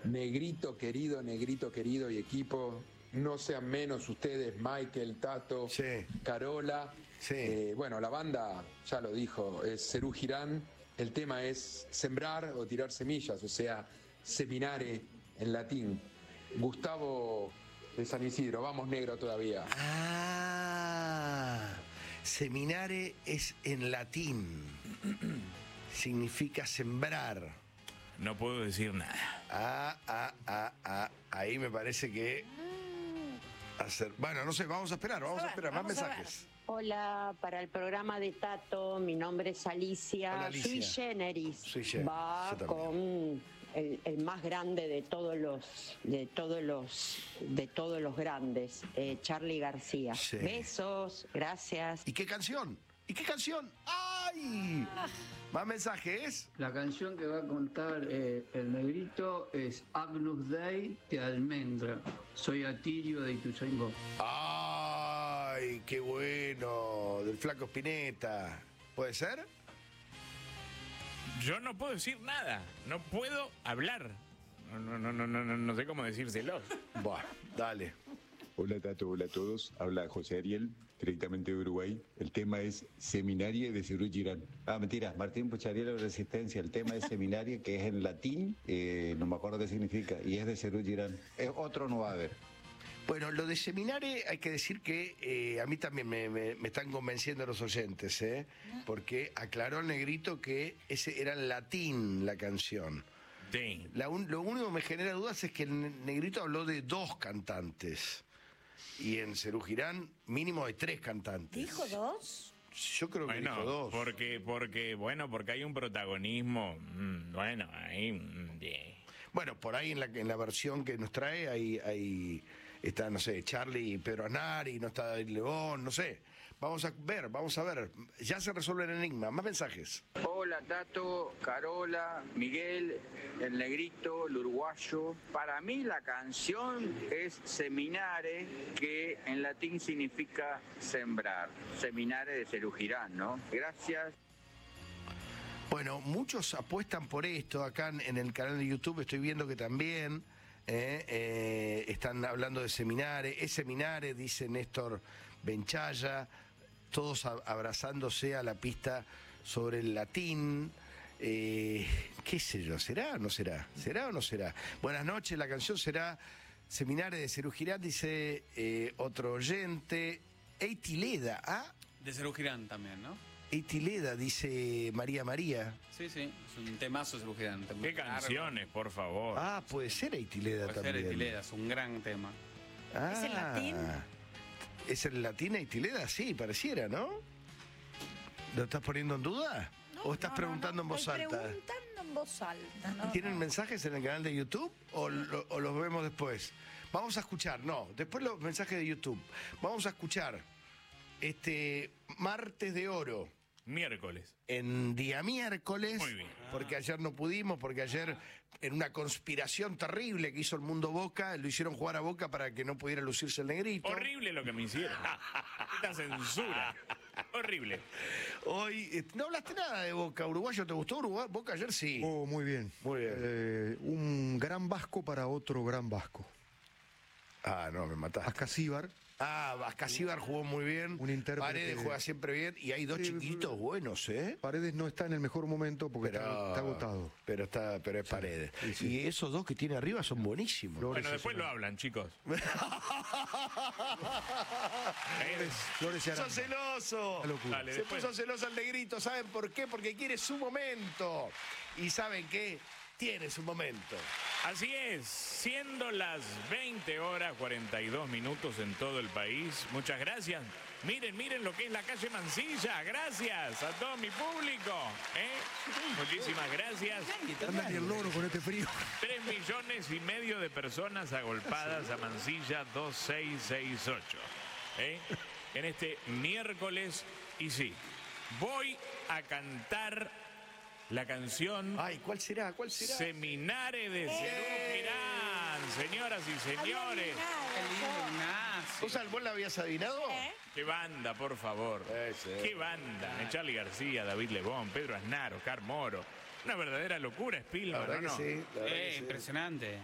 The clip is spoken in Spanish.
Negrito querido y equipo, no sean menos ustedes, Michael, Tato, Sí. Carola. Sí. Bueno, la banda, ya lo dijo, es Serú Girán. El tema es sembrar o tirar semillas, o sea, seminare en latín. Gustavo de San Isidro, vamos negro todavía. Ah, seminare es en latín. Significa sembrar. No puedo decir nada. Ahí me parece que bueno, no sé, vamos a esperar, más mensajes. Hola, para el programa de Tato, mi nombre es Alicia. Hola, Alicia. Sui generis. Sui generis, Va yo también. con el más grande de todos los grandes, Charly García. Sí. Besos, gracias. ¿Y qué canción? ¡Ay! ¿Más mensajes? La canción que va a contar el negrito es Agnus Dei de Almendra. Soy Atilio de Ituzaingó. ¡Ay, qué bueno! Del Flaco Spinetta. ¿Puede ser? Yo no puedo decir nada. No puedo hablar. No sé cómo decírselo. Buah, dale. Hola Tato, hola a todos. Habla José Ariel, directamente de Uruguay. El tema es Seminaria de Serú Girán. Mentira, Martín Pucharielo de Resistencia. El tema es Seminaria, que es en latín, no me acuerdo qué significa, y es de Serú Girán. Otro no va a haber. Bueno, lo de seminare hay que decir que a mí también me están convenciendo los oyentes, porque aclaró el negrito que ese era en latín la canción. Sí. Lo único que me genera dudas es que el negrito habló de 2 cantantes. Y en Serú Girán, mínimo de 3 cantantes. ¿Dijo 2? Yo creo que dijo 2. Porque hay un protagonismo. Bueno, ahí. Bueno, por ahí en la versión que nos trae, ahí está, no sé, Charly y Pedro Aznar, y no está David Lebón, no sé. Vamos a ver. Ya se resuelve el enigma. Más mensajes. Hola Tato, Carola, Miguel, el negrito, el uruguayo. Para mí la canción es Seminare, que en latín significa sembrar. Seminare de Serú Girán, ¿no? Gracias. Bueno, muchos apuestan por esto. Acá en el canal de YouTube estoy viendo que también están hablando de seminare. Es seminare, dice Néstor Benchaya. Todos abrazándose a la pista sobre el latín. ¿Qué sé yo? ¿Será o no será? ¿Será o no será? Buenas noches, la canción será Seminare de Serú Girán, dice otro oyente. Eitileda, ¿ah? De Serú Girán también, ¿no? Eitileda, dice María. Sí, es un temazo Serú Girán. ¿Qué canciones, por favor? Ah, puede ser Eitileda también. Puede ser Eitileda, es un gran tema. ¿Es el latín? ¿Es el latín Eitileda? Sí, pareciera, ¿no? ¿Lo estás poniendo en duda? ¿O estás preguntando en voz alta? Estoy preguntando en voz alta. ¿Tienen mensajes en el canal de YouTube o los vemos después? Vamos a escuchar, después los mensajes de YouTube. Vamos a escuchar Martes de Oro. Miércoles. En día miércoles. Muy bien. Porque ayer no pudimos, porque ayer en una conspiración terrible que hizo el Mundo Boca, lo hicieron jugar a Boca para que no pudiera lucirse el negrito. Horrible lo que me hicieron. Esta censura. Horrible. Hoy no hablaste nada de Boca. ¿Uruguayo te gustó? Boca ayer sí. Oh, muy bien. Muy bien. Un gran vasco para otro gran vasco. Ah, no, me mataste. Ascasíbar. Ascasíbar jugó muy bien. Un intérprete. Paredes juega siempre bien. Y hay 2 chiquitos buenos, ¿eh? Paredes no está en el mejor momento porque está agotado. Pero es Paredes. Sí. Y esos 2 que tiene arriba son buenísimos. Bueno, después lo hablan, chicos. Flores y ¡Sos celoso! Dale, Se después. puso celoso el negrito. ¿Saben por qué? Porque quiere su momento. ¿Y saben qué? Tiene su momento. Así es, siendo las 20:42 en todo el país. Muchas gracias. Miren lo que es la calle Mansilla. Gracias a todo mi público. Muchísimas gracias. Anda ni el loro con este frío. 3,5 millones de personas agolpadas a Mansilla 2668. En este miércoles, y sí, voy a cantar la canción. Ay, ¿cuál será? Seminare de Serú Girán, señoras y señores. Qué lindo, Ignacio. ¿Vos la habías adivinado? Qué banda, por favor. Sí. Qué banda. Charly García, David Lebón, Pedro Aznar, Oscar Moro. Una verdadera locura, Spielman, La verdad ¿no? que sí. Impresionante.